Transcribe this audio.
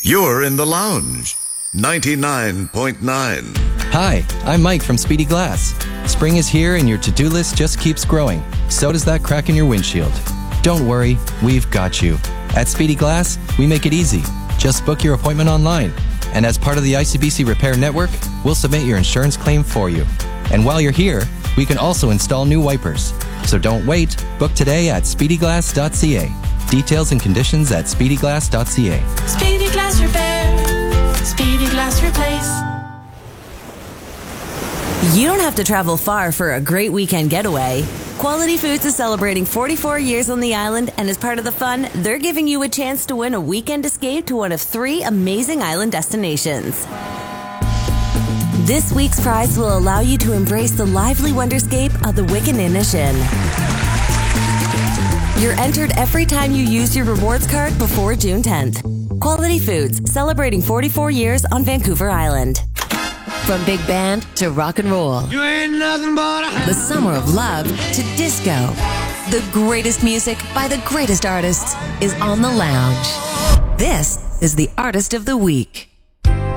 You're in the lounge. 99.9. Hi, I'm Mike from Speedy Glass. Spring is here and your to-do list just keeps growing. So does that crack in your windshield. Don't worry, we've got you. At Speedy Glass, we make it easy. Just book your appointment online. And as part of the ICBC Repair Network, we'll submit your insurance claim for you. And while you're here, we can also install new wipers. So don't wait. Book today at speedyglass.ca. Details and conditions at speedyglass.ca. Speedy Glass Repair. Speedy Glass Replace. You don't have to travel far for a great weekend getaway. Quality Foods is celebrating 44 years on the island, and as part of the fun, they're giving you a chance to win a weekend escape to one of 3 amazing island destinations. This week's prize will allow you to embrace the lively wonderscape of the Wickaninnishin. You're entered every time you use your rewards card before June 10th. Quality Foods, celebrating 44 years on Vancouver Island. From big band to rock and roll, You ain't nothing but a the summer of love to disco, the greatest music by the greatest artists is on the lounge. This is the Artist of the Week.